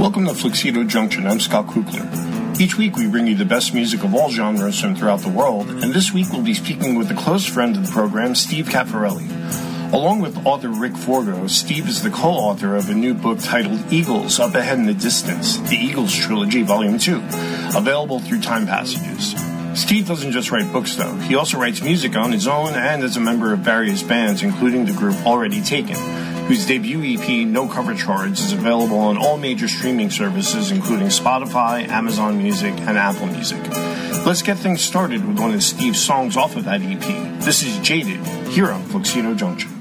Welcome to Fluxido Junction. I'm Scott Kukler. Each week we bring you the best music of all genres from throughout the world, and this week we'll be speaking with a close friend of the program, Steve Caffarelli. Along with author Rick Forgo, Steve is the co-author of a new book titled Eagles Up Ahead in the Distance, The Eagles Trilogy, Volume 2, available through Time Passages. Steve doesn't just write books, though. He also writes music on his own and as a member of various bands, including the group Already Taken, whose debut EP, No Cover Charge, is available on all major streaming services, including Spotify, Amazon Music, and Apple Music. Let's get things started with one of Steve's songs off of that EP. This is Jaded, here on Fluxido Junction.